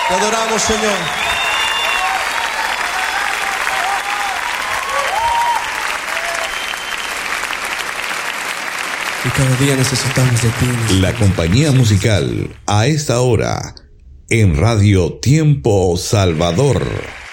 Te adoramos, Señor. Y cada día necesitamos de ti. La compañía musical a esta hora en Radio Tiempo Salvador.